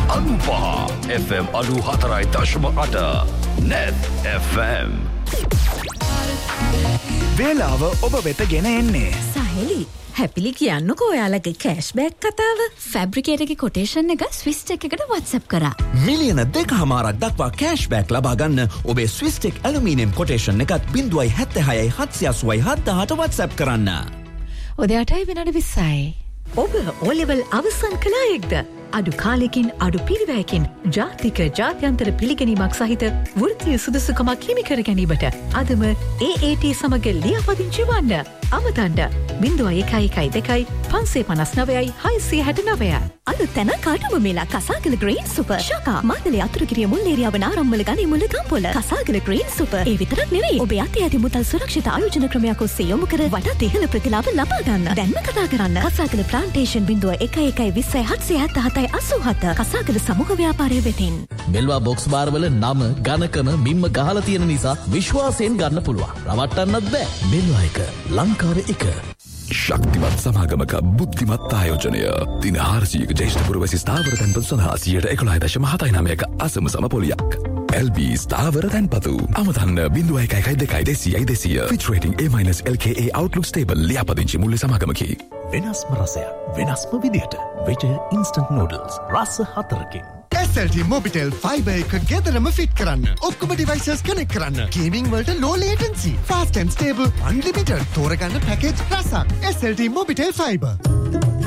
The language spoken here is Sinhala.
95 FM 94.8 Net FM. වේලාව ඔබ වෙත ගෙන එන්නේ. සහලි හැපිලි කියන්නකෝ ඔයාලගේ කෑෂ්බෑක් කතාව. ෆැබ්‍රිකේටගේ කොටේෂන් එක ස්විස්ටෙක් එකට WhatsApp කරා. මිලියන 2.5ක් දක්වා කෑෂ්බෑක් ලබා ගන්න ඔබේ ස්විස්ටෙක් ඇලුමිනියම් කොටේෂන් එකත් 0.76 787 WhatsApp කරන්න. උදේටයි විනාඩි 20යි. ඔබ O-level අවසන් කළ අයෙක්ද? අඩු කාලෙකින් අඩු පිරිවැයකින් ජාතික ජාත්‍යන්තර පිළිගැනීමක් සහිත වෘත්තීය සුදුසුකමක් හිමි කර ගැනීමට අදම AAT සමග ලියාපදිංචි වන්න. අමතන්න 0112 559යි 669. අලුත් තැන කාටුම මේලා කසාගල ග්‍රීන් සුපර් ශාකා මාතලේ අතුරුගිරිය මුල් ඒරියාව නාරම්මල ගනේ මුල ගම්පොළ කසාගල ග්‍රීන් සුපර්. ඒ විතරක් නෙවෙයි ඔබ යටි ඇති මුදල් සුරක්ෂිත ආයෝජන ක්‍රමයක් ඔස්සේ යොමු කර වඩාත් ඉහළ ප්‍රතිලාභ ලබා ගන්න. දැන්ම කතා කරන්න කසාගල ප්ලාන්ටේෂන් 01120787 කසාගල සමුහ ව්‍යාපාරය වෙතින්. මෙල්වා බොක්ස් බාර් වල නම ඝනකම බිම්ම ගහලා තියෙන නිසා විශ්වාසයෙන් ගන්න පුළුවන්. රවට්ටන්නත් බෑ. මෙල්වා එක ලංකාවේ එක. ශක්තිමත් සමාගමක බුද්ධිමත් ආයෝජනය දින 400ක ජේෂ්ඨ පුරවැසි ස්ථාවර තැන්පතු සඳහා 11.79ක අසම සමපොලියක්. LB ස්ථාවර තැන්පතු අමතන්න 011200 Fitch rating A- LKA Outlook stable ලියාපදිංචි මුල්‍ය සමාගමකි. වෙනස්ම රසයක් වෙනස්ම විදිහට Vijay instant noodles රස 4කින්. SLT Mobitel Fiber එක ගෙදරම ෆිට කරන්න. ඔක්කොම devices connect කරන්න. Gaming වලට low latency, fast and stable, unlimited තෝරගන්න package රසක්. SLT Mobitel Fiber.